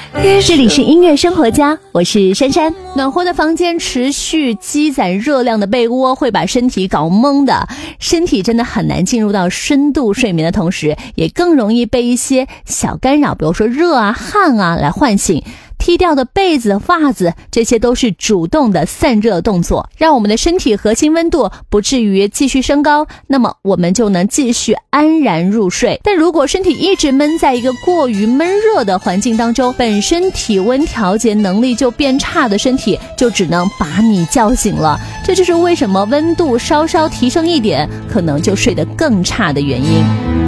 这里是音乐生活家，我是珊珊。暖和的房间，持续积攒热量的被窝会把身体搞懵的，身体真的很难进入到深度睡眠的同时，也更容易被一些小干扰，比如说热啊、汗啊来唤醒。踢掉的被子、袜子，这些都是主动的散热动作，让我们的身体核心温度不至于继续升高，那么我们就能继续安然入睡。但如果身体一直闷在一个过于闷热的环境当中，本身体温调节能力就变差的身体就只能把你叫醒了。这就是为什么温度稍稍提升一点，可能就睡得更差的原因。